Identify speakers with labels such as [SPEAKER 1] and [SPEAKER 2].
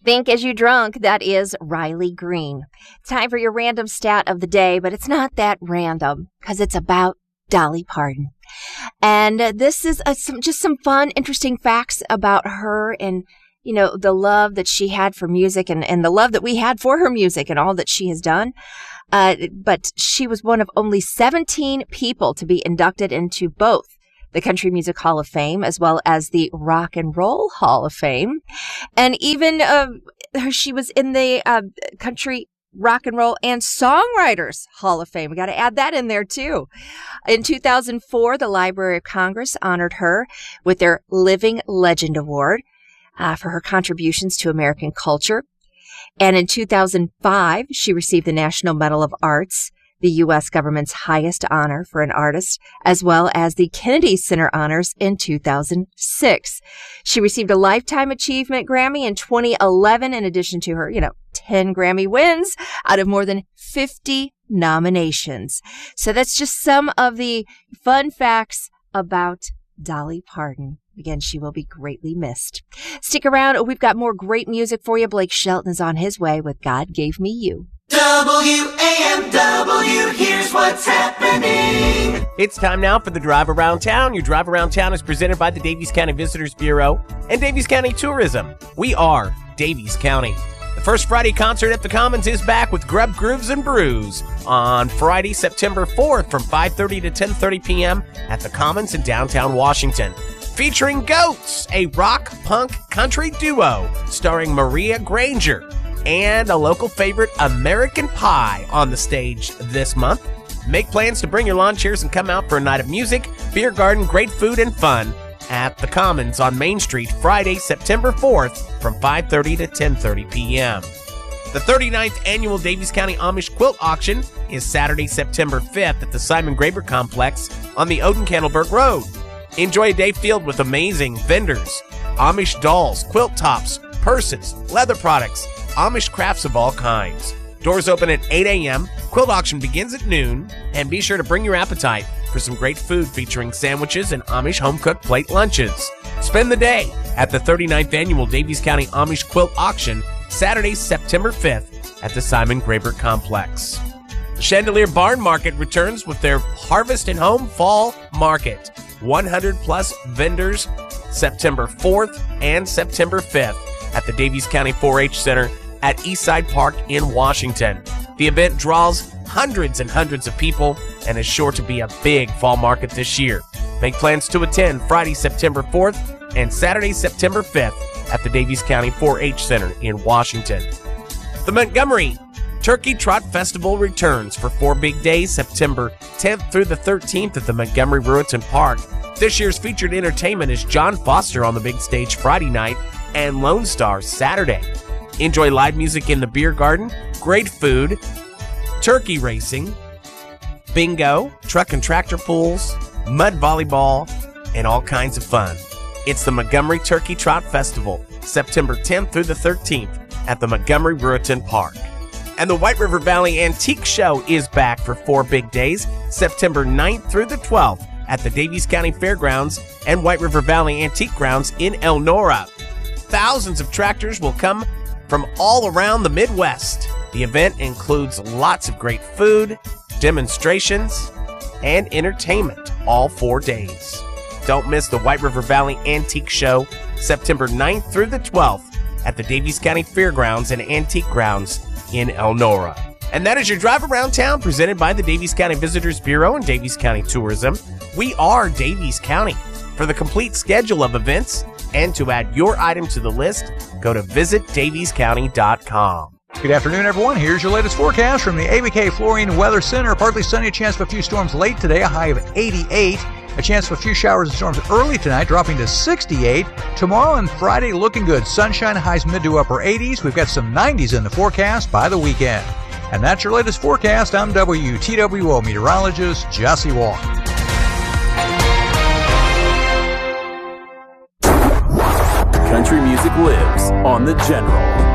[SPEAKER 1] Think as you drunk, that is Riley Green. Time for your random stat of the day, but it's not that random because it's about Dolly Parton. And this is just some fun, interesting facts about her and, you know, the love that she had for music and the love that we had for her music and all that she has done. But she was one of only 17 people to be inducted into both the Country Music Hall of Fame, as well as the Rock and Roll Hall of Fame. And even she was in the Country, Rock and Roll, and Songwriters Hall of Fame. We got to add that in there, too. In 2004, the Library of Congress honored her with their Living Legend Award for her contributions to American culture. And in 2005, she received the National Medal of Arts, the U.S. government's highest honor for an artist, as well as the Kennedy Center honors in 2006. She received a Lifetime Achievement Grammy in 2011, in addition to her, 10 Grammy wins out of more than 50 nominations. So that's just some of the fun facts about Dolly Parton. Again, she will be greatly missed. Stick around. We've got more great music for you. Blake Shelton is on his way with God Gave Me You.
[SPEAKER 2] WAMW, here's what's happening.
[SPEAKER 3] It's time now for the Drive Around Town. Your Drive Around Town is presented by the Daviess County Visitors Bureau and Daviess County Tourism. We are Daviess County. The First Friday concert at the Commons is back with Grub Grooves and Brews on Friday, September 4th from 5:30 to 10:30 p.m. at the Commons in downtown Washington. Featuring Goats, a rock punk country duo starring Maria Granger, and a local favorite, American Pie, on the stage this month. Make plans to bring your lawn chairs and come out for a night of music, beer garden, great food, and fun at the Commons on Main Street, Friday, September 4th from 5:30 to 10:30 p.m. The 39th Annual Daviess County Amish Quilt Auction is Saturday, September 5th at the Simon Graber Complex on the Odin-Candleberg Road. Enjoy a day filled with amazing vendors, Amish dolls, quilt tops, purses, leather products, Amish crafts of all kinds. Doors open at 8 a.m., quilt auction begins at noon, and be sure to bring your appetite for some great food featuring sandwiches and Amish home-cooked plate lunches. Spend the day at the 39th Annual Daviess County Amish Quilt Auction, Saturday, September 5th at the Simon Graber Complex. The Chandelier Barn Market returns with their Harvest and Home Fall Market. 100-plus vendors September 4th and September 5th at the Daviess County 4-H Center at Eastside Park in Washington. The event draws hundreds and hundreds of people and is sure to be a big fall market this year. Make plans to attend Friday, September 4th and Saturday, September 5th at the Daviess County 4-H Center in Washington. The Montgomery Turkey Trot Festival returns for 4 big days, September 10th through the 13th at the Montgomery Brewerton Park. This year's featured entertainment is John Foster on the big stage Friday night and Lone Star Saturday. Enjoy live music in the beer garden, great food, turkey racing, bingo, truck and tractor pulls, mud volleyball, and all kinds of fun. It's the Montgomery Turkey Trot Festival, September 10th through the 13th at the Montgomery Brewerton Park. And the White River Valley Antique Show is back for 4 big days, September 9th through the 12th at the Daviess County Fairgrounds and White River Valley Antique Grounds in Elnora. Thousands of tractors will come from all around the Midwest. The event includes lots of great food, demonstrations, and entertainment all 4 days. Don't miss the White River Valley Antique Show, September 9th through the 12th at the Daviess County Fairgrounds and Antique Grounds in Elnora. And that is your Drive Around Town presented by the Daviess County Visitors Bureau and Daviess County Tourism. We are Daviess County. For the complete schedule of events and to add your item to the list, go to visitdaviesscounty.com.
[SPEAKER 4] Good afternoon, everyone. Here's your latest forecast from the ABK Flooring Weather Center. Partly sunny, a chance for a few storms late today, a high of 88. A chance for a few showers and storms early tonight, dropping to 68. Tomorrow and Friday looking good. Sunshine, highs mid to upper 80s. We've got some 90s in the forecast by the weekend. And that's your latest forecast. I'm WTWO meteorologist Jesse Walker.
[SPEAKER 5] Country music lives on The General.